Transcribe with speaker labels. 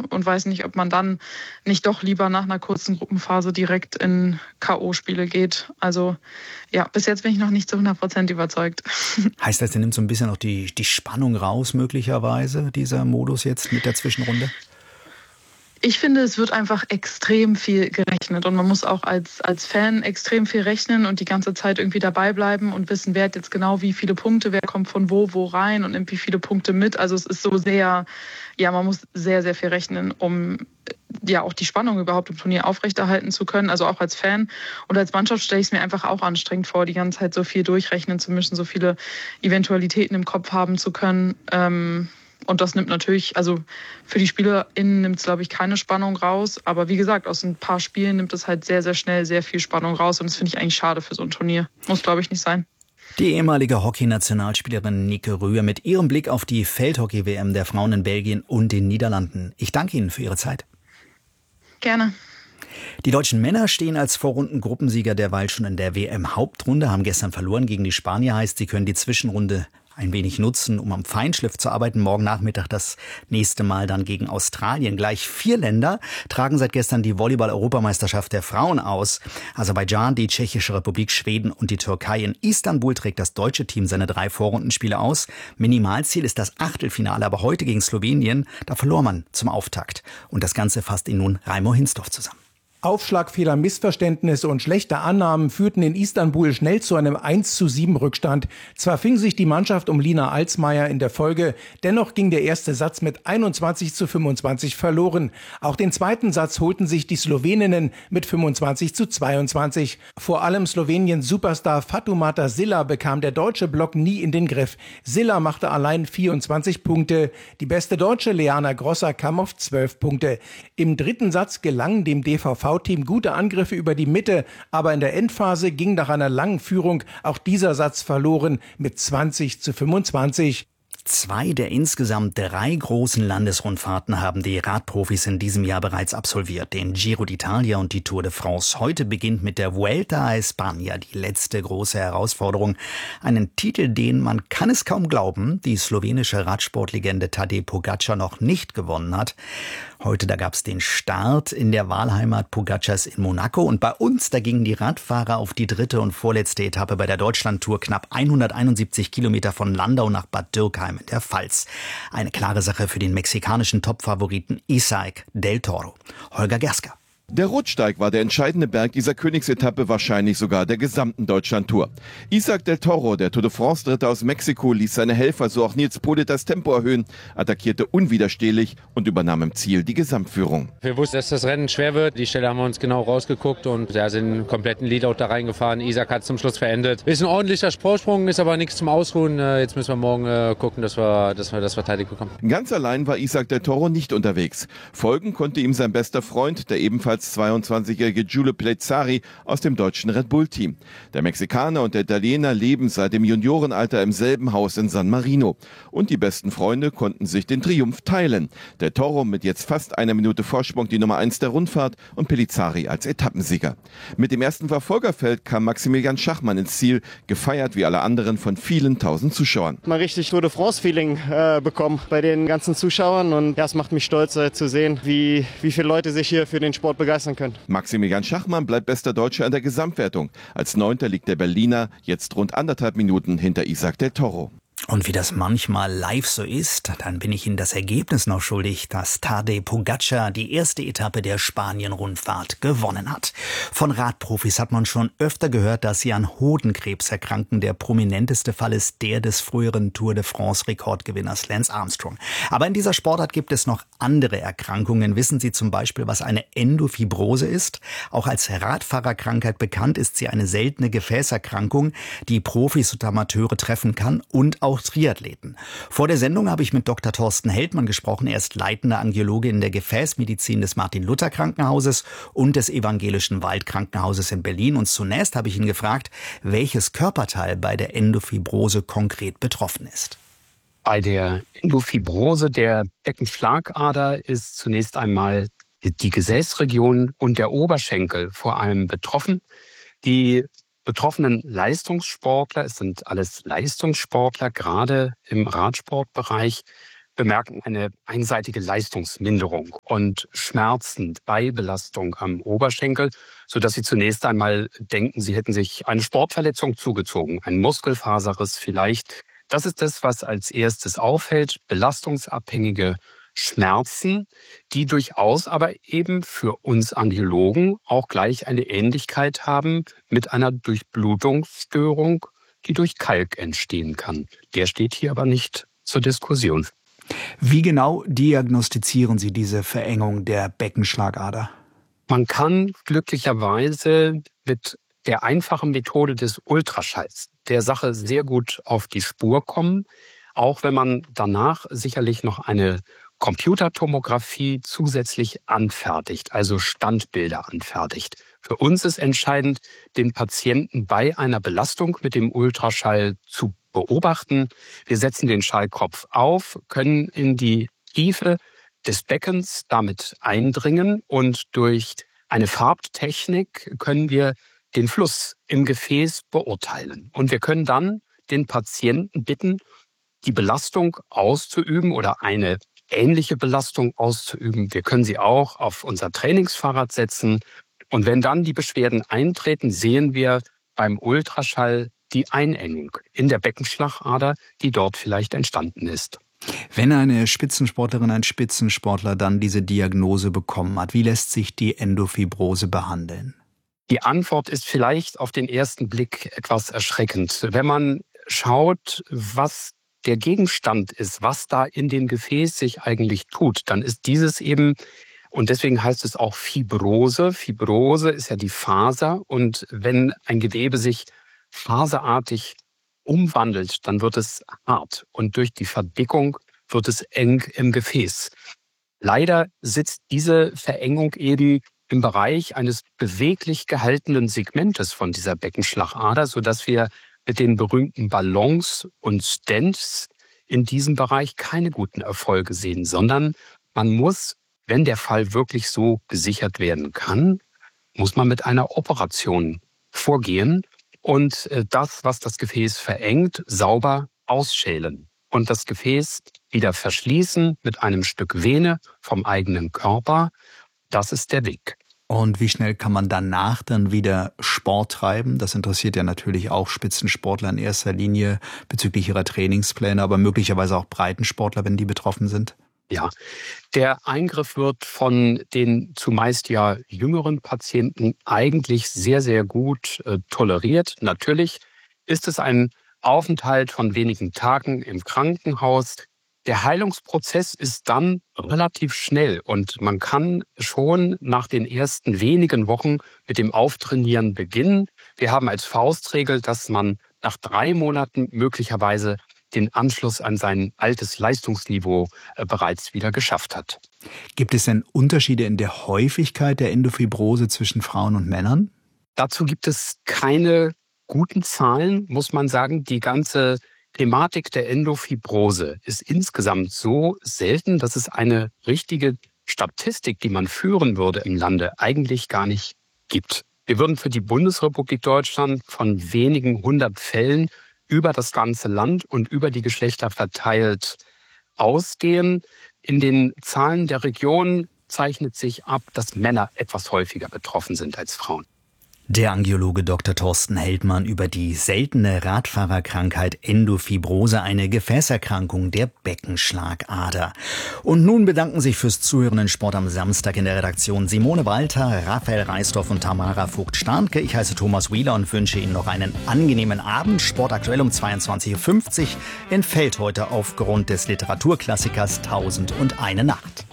Speaker 1: Turnier und weiß nicht, ob man dann nicht doch lieber nach einer kurzen Gruppenphase direkt in K.O.-Spiele geht. Also ja, bis jetzt bin ich noch nicht zu 100% überzeugt.
Speaker 2: Heißt das, der nimmt so ein bisschen auch die Spannung raus, möglicherweise, dieser Modus jetzt mit der Zwischenrunde?
Speaker 1: Ich finde, es wird einfach extrem viel gerechnet und man muss auch als Fan extrem viel rechnen und die ganze Zeit irgendwie dabei bleiben und wissen, wer hat jetzt genau wie viele Punkte, wer kommt von wo rein und nimmt wie viele Punkte mit. Also es ist so sehr, ja, man muss sehr, sehr viel rechnen, um ja auch die Spannung überhaupt im Turnier aufrechterhalten zu können, also auch als Fan. Und als Mannschaft stelle ich es mir einfach auch anstrengend vor, die ganze Zeit so viel durchrechnen zu müssen, so viele Eventualitäten im Kopf haben zu können. Und das nimmt natürlich, also für die SpielerInnen nimmt es, glaube ich, keine Spannung raus. Aber wie gesagt, aus ein paar Spielen nimmt es halt sehr, sehr schnell sehr viel Spannung raus. Und das finde ich eigentlich schade für so ein Turnier. Muss, glaube ich, nicht sein.
Speaker 2: Die ehemalige Hockey-Nationalspielerin Nike Rühr mit ihrem Blick auf die Feldhockey-WM der Frauen in Belgien und den Niederlanden. Ich danke Ihnen für Ihre Zeit.
Speaker 1: Gerne.
Speaker 2: Die deutschen Männer stehen als Vorrundengruppensieger derweil schon in der WM-Hauptrunde, haben gestern verloren gegen die Spanier. Heißt, sie können die Zwischenrunde ein wenig nutzen, um am Feinschliff zu arbeiten. Morgen Nachmittag das nächste Mal dann gegen Australien. Gleich 4 Länder tragen seit gestern die Volleyball-Europameisterschaft der Frauen aus. Aserbaidschan, die Tschechische Republik, Schweden und die Türkei. In Istanbul trägt das deutsche Team seine 3 Vorrundenspiele aus. Minimalziel ist das Achtelfinale, aber heute gegen Slowenien, da verlor man zum Auftakt. Und das Ganze fasst ihn nun Raimo Hinsdorf zusammen.
Speaker 3: Aufschlagfehler, Missverständnisse und schlechte Annahmen führten in Istanbul schnell zu einem 1:7 Rückstand. Zwar fing sich die Mannschaft um Lina Alsmeier in der Folge, dennoch ging der erste Satz mit 21:25 verloren. Auch den zweiten Satz holten sich die Sloweninnen mit 25:22. Vor allem Sloweniens Superstar Fatoumata Silla bekam der deutsche Block nie in den Griff. Silla machte allein 24 Punkte. Die beste Deutsche Leana Grosser kam auf 12 Punkte. Im dritten Satz gelang dem DVV-Team gute Angriffe über die Mitte, aber in der Endphase ging nach einer langen Führung auch dieser Satz verloren mit 20:25.
Speaker 2: 2 der insgesamt 3 großen Landesrundfahrten haben die Radprofis in diesem Jahr bereits absolviert. Den Giro d'Italia und die Tour de France. Heute beginnt mit der Vuelta a España die letzte große Herausforderung. Einen Titel, den, man kann es kaum glauben, die slowenische Radsportlegende Tadej Pogačar noch nicht gewonnen hat. Heute, da gab es den Start in der Wahlheimat Pogacars in Monaco. Und bei uns, da gingen die Radfahrer auf die 3. und vorletzte Etappe bei der Deutschlandtour knapp 171 Kilometer von Landau nach Bad Dürkheim in der Pfalz. Eine klare Sache für den mexikanischen Topfavoriten Isaac del Toro. Holger Gersker.
Speaker 4: Der Rotsteig war der entscheidende Berg dieser Königsetappe, wahrscheinlich sogar der gesamten Deutschlandtour. Isaac del Toro, der Tour de France-Dritte aus Mexiko, ließ seine Helfer, so auch Nils Politt, das Tempo erhöhen, attackierte unwiderstehlich und übernahm im Ziel die Gesamtführung.
Speaker 5: Wir wussten, dass das Rennen schwer wird. Die Stelle haben wir uns genau rausgeguckt und sind einen kompletten Leadout da reingefahren. Isaac hat zum Schluss verendet. Ist ein ordentlicher Vorsprung, ist aber nichts zum Ausruhen. Jetzt müssen wir morgen gucken, dass wir das verteidigt bekommen.
Speaker 4: Ganz allein war Isaac del Toro nicht unterwegs. Folgen konnte ihm sein bester Freund, der ebenfalls 22-jährige Giulio Plezzari aus dem deutschen Red Bull-Team. Der Mexikaner und der Italiener leben seit dem Juniorenalter im selben Haus in San Marino. Und die besten Freunde konnten sich den Triumph teilen. Der Toro mit jetzt fast 1 Minute Vorsprung die Nummer 1 der Rundfahrt und Pellizzari als Etappensieger. Mit dem ersten Verfolgerfeld kam Maximilian Schachmann ins Ziel, gefeiert wie alle anderen von vielen tausend Zuschauern.
Speaker 6: Mal richtig Tour de France-Feeling bekommen bei den ganzen Zuschauern und ja, es macht mich stolz zu sehen, wie viele Leute sich hier für den Sport begeistern können.
Speaker 4: Maximilian Schachmann bleibt bester Deutscher in der Gesamtwertung. Als 9. liegt der Berliner jetzt rund 1,5 Minuten hinter Isaac del Toro.
Speaker 2: Und wie das manchmal live so ist, dann bin ich Ihnen das Ergebnis noch schuldig, dass Tadej Pogačar die erste Etappe der Spanien-Rundfahrt gewonnen hat. Von Radprofis hat man schon öfter gehört, dass sie an Hodenkrebs erkranken. Der prominenteste Fall ist der des früheren Tour de France-Rekordgewinners Lance Armstrong. Aber in dieser Sportart gibt es noch andere Erkrankungen. Wissen Sie zum Beispiel, was eine Endofibrose ist? Auch als Radfahrerkrankheit bekannt ist sie eine seltene Gefäßerkrankung, die Profis und Amateure treffen kann und auch Triathleten. Vor der Sendung habe ich mit Dr. Thorsten Heldmann gesprochen. Er ist leitender Angiologe in der Gefäßmedizin des Martin-Luther-Krankenhauses und des Evangelischen Waldkrankenhauses in Berlin. Und zunächst habe ich ihn gefragt, welches Körperteil bei der Endofibrose konkret betroffen ist.
Speaker 7: Bei der Endofibrose der Beckenschlagader ist zunächst einmal die Gesäßregion und der Oberschenkel vor allem betroffen. Die betroffenen Leistungssportler, es sind alles Leistungssportler, gerade im Radsportbereich, bemerken eine einseitige Leistungsminderung und Schmerzen bei Belastung am Oberschenkel, sodass sie zunächst einmal denken, sie hätten sich eine Sportverletzung zugezogen, ein Muskelfaserriss vielleicht. Das ist das, was als erstes auffällt, belastungsabhängige Schmerzen, die durchaus aber eben für uns Angiologen auch gleich eine Ähnlichkeit haben mit einer Durchblutungsstörung, die durch Kalk entstehen kann. Der steht hier aber nicht zur Diskussion.
Speaker 2: Wie genau diagnostizieren Sie diese Verengung der Beckenschlagader?
Speaker 7: Man kann glücklicherweise mit der einfachen Methode des Ultraschalls der Sache sehr gut auf die Spur kommen, auch wenn man danach sicherlich noch eine Computertomographie zusätzlich anfertigt, also Standbilder anfertigt. Für uns ist entscheidend, den Patienten bei einer Belastung mit dem Ultraschall zu beobachten. Wir setzen den Schallkopf auf, können in die Tiefe des Beckens damit eindringen und durch eine Farbtechnik können wir den Fluss im Gefäß beurteilen. Und wir können dann den Patienten bitten, die Belastung auszuüben oder eine ähnliche Belastung auszuüben. Wir können sie auch auf unser Trainingsfahrrad setzen. Und wenn dann die Beschwerden eintreten, sehen wir beim Ultraschall die Einengung in der Beckenschlagader, die dort vielleicht entstanden ist.
Speaker 2: Wenn eine Spitzensportlerin, ein Spitzensportler dann diese Diagnose bekommen hat, wie lässt sich die Endofibrose behandeln?
Speaker 7: Die Antwort ist vielleicht auf den ersten Blick etwas erschreckend. Wenn man schaut, was der Gegenstand ist, was da in dem Gefäß sich eigentlich tut, dann ist dieses eben, und deswegen heißt es auch Fibrose. Fibrose ist ja die Faser, und wenn ein Gewebe sich faserartig umwandelt, dann wird es hart und durch die Verdickung wird es eng im Gefäß. Leider sitzt diese Verengung eben im Bereich eines beweglich gehaltenen Segmentes von dieser Beckenschlagader, sodass wir mit den berühmten Ballons und Stents in diesem Bereich keine guten Erfolge sehen, sondern man muss, wenn der Fall wirklich so gesichert werden kann, muss man mit einer Operation vorgehen und das, was das Gefäß verengt, sauber ausschälen und das Gefäß wieder verschließen mit einem Stück Vene vom eigenen Körper. Das ist der Weg.
Speaker 2: Und wie schnell kann man danach dann wieder Sport treiben? Das interessiert ja natürlich auch Spitzensportler in erster Linie bezüglich ihrer Trainingspläne, aber möglicherweise auch Breitensportler, wenn die betroffen sind.
Speaker 7: Ja, der Eingriff wird von den zumeist ja jüngeren Patienten eigentlich sehr, sehr gut toleriert. Natürlich ist es ein Aufenthalt von wenigen Tagen im Krankenhaus. Der Heilungsprozess ist dann relativ schnell und man kann schon nach den ersten wenigen Wochen mit dem Auftrainieren beginnen. Wir haben als Faustregel, dass man nach 3 Monaten möglicherweise den Anschluss an sein altes Leistungsniveau bereits wieder geschafft hat.
Speaker 2: Gibt es denn Unterschiede in der Häufigkeit der Endofibrose zwischen Frauen und Männern?
Speaker 7: Dazu gibt es keine guten Zahlen, muss man sagen. Die ganze Thematik der Endofibrose ist insgesamt so selten, dass es eine richtige Statistik, die man führen würde im Lande, eigentlich gar nicht gibt. Wir würden für die Bundesrepublik Deutschland von wenigen 100 Fällen über das ganze Land und über die Geschlechter verteilt ausgehen. In den Zahlen der Region zeichnet sich ab, dass Männer etwas häufiger betroffen sind als Frauen.
Speaker 2: Der Angiologe Dr. Thorsten Heldmann über die seltene Radfahrerkrankheit Endofibrose, eine Gefäßerkrankung der Beckenschlagader. Und nun bedanken sich fürs Zuhören in Sport am Samstag in der Redaktion Simone Walter, Raphael Reisdorf und Tamara Vogt-Starnke. Ich heiße Thomas Wieler und wünsche Ihnen noch einen angenehmen Abend. Sport aktuell um 22.50 Uhr entfällt heute aufgrund des Literaturklassikers 1001 Nacht.